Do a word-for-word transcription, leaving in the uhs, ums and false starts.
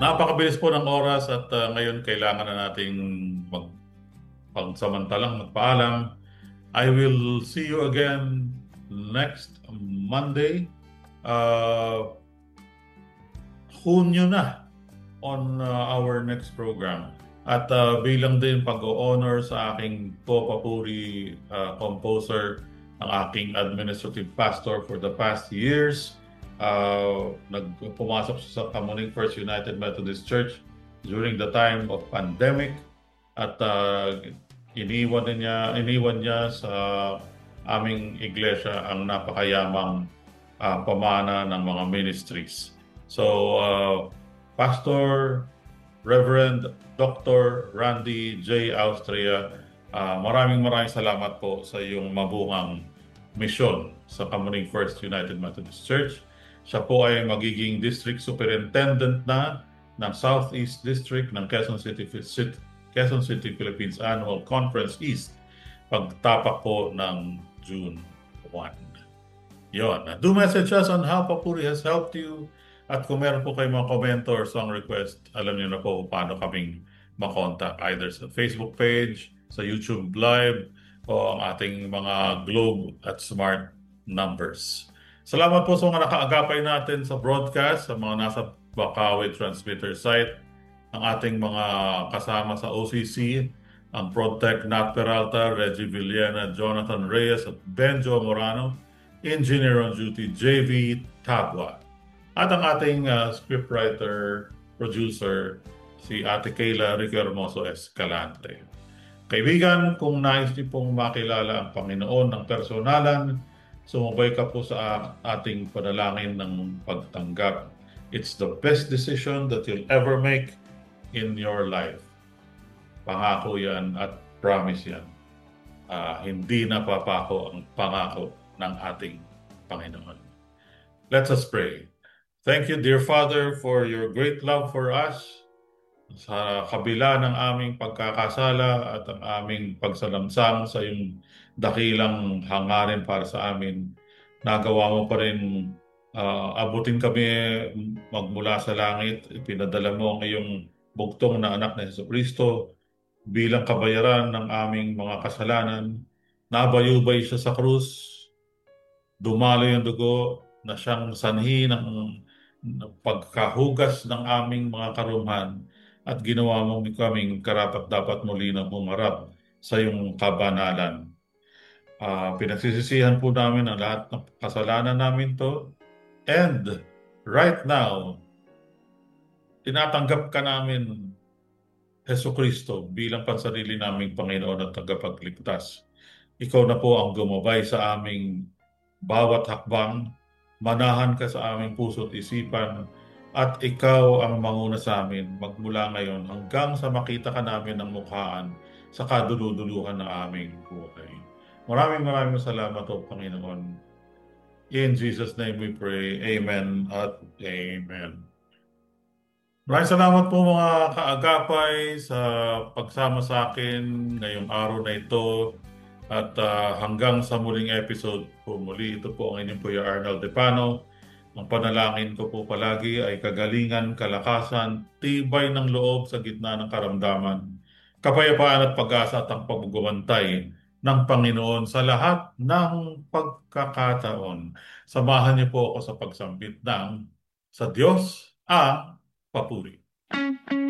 Napakabilis po ng oras at uh, ngayon kailangan na nating magpagsamantalang magpaalam. I will see you again next Monday. Uh, Hunyo na on uh, our next program. At uh, bilang din pag-honor sa aking co-papuri uh, composer, ang aking administrative pastor for the past years, uh, nagpumasok sa Kamuning First United Methodist Church during the time of pandemic at uh, iniwan niya iniwan niya sa aming iglesia ang napakayamang uh, pamana ng mga ministries. So, uh, Pastor Reverend Doctor Randy J. Austria, uh, maraming maraming salamat po sa iyong mabungang misyon sa Kamuning First United Methodist Church. Siya po ay magiging District Superintendent na ng Southeast District ng Quezon City, Quezon City, Philippines Annual Conference East pagtapak po ng June first. Yon. Do message us on how Papuri has helped you. At kung meron po kayong mga comment or song request, alam niyo na po paano kaming makontak either sa Facebook page, sa YouTube Live, o ang ating mga Globe at Smart numbers. Salamat po sa mga nakaagapay natin sa broadcast, sa mga nasa Bakawe Transmitter site, ang ating mga kasama sa O C C, ang ProdTech Nat Peralta, Reggie Villena, Jonathan Reyes at Benjo Morano, Engineer on Duty J V Tabwa. At ang ating uh, scriptwriter, producer, si Ate Kayla Ricky Hermoso Escalante. Kaibigan, kung nais niyo pong makilala ang Panginoon ng personalan, sumabay ka po sa ating panalangin ng pagtanggap. It's the best decision that you'll ever make in your life. Pangako yan at promise yan. Uh, hindi napapako ang pangako ng ating Panginoon. Let us pray. Thank you, dear Father, for your great love for us. Sa kabila ng aming pagkakasala at ang aming pagsalamsam sa iyong dakilang hangarin para sa amin, nagawa mo pa rin uh, abutin kami magmula sa langit. Ipinadala mo ang iyong bugtong na anak na Jesucristo bilang kabayaran ng aming mga kasalanan. Nabayubay siya sa krus, dumalo yung dugo na siyang sanhi ng pagkahugas ng aming mga karumhan at ginawa mo kaming karapat-dapat muli na humarap sa iyong kabanalan. Uh, pinagsisisihan po namin ang lahat ng kasalanan namin to, and right now, tinatanggap ka namin, Jesucristo, bilang pansarili naming Panginoon at tagapagligtas. Ikaw na po ang gumabay sa aming bawat hakbang, manahan ka sa aming puso't isipan, at ikaw ang manguna sa amin magmula ngayon hanggang sa makita ka namin ng mukhaan sa kaduluduluhan ng aming buhay. Maraming maraming salamat po, Panginoon. In Jesus' name we pray. Amen at amen. Maraming salamat po mga kaagapay sa pagsama sa akin ngayong araw na ito. At uh, hanggang sa muling episode po muli, ito po ang inyong Kuya Arnel Depano. Ang panalangin ko po palagi ay kagalingan, kalakasan, tibay ng loob sa gitna ng karamdaman, kapayapaan at pag-asa at ang pagbubantay ng Panginoon sa lahat ng pagkakataon. Samahan niyo po ako sa pagsambit ng sa Diyos ang papuri.